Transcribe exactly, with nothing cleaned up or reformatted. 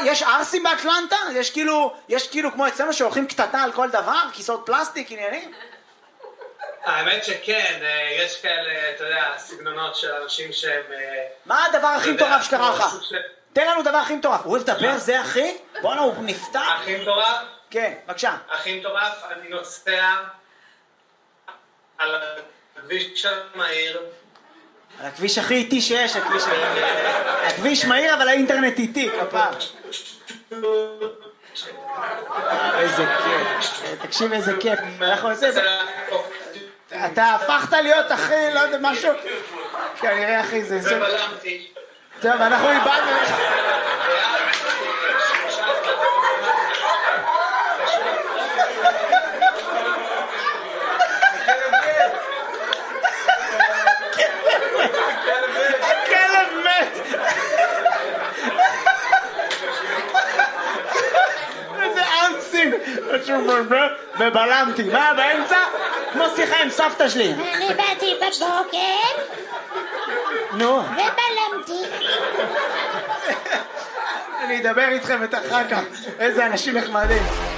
יש ארסים באטלנטה? יש כאילו, יש כאילו כמו אצלנו שהולכים קטטה על כל דבר? כיסאות פלסטיק, עניינים? האמת שכן, יש כאלה, אתה יודע, סגנונות של אנשים שהם... מה הדבר הכי מטורף שקרה לך? תן לנו דבר הכי מטורף. הוא אוהב לדבר, זה אחי? בוא'נה, הוא נפתח. הכי מטורף? כן, בבקשה. הכי מטורף, אני נוסע על הכביש המהיר. על הכביש הכי איטי שיש, הכביש... הכביש מהיר, אבל האינטרנט איטי, כפר. איזה כיף. תקשיב איזה כיף. אנחנו עושים... אתה הפכת להיות אחי, לא יודע, משהו... כנראה אחי, זה... ובלמתי. טוב, אנחנו איבדנו... הכלב מת! איזה אנסים! ובלמתי, מה באמצע? כמו שיחה עם סבתא שלי. אני באתי בבוקר נו. ובלמתי. אני אדבר איתכם את אחר כך. איזה אנשים נחמדים.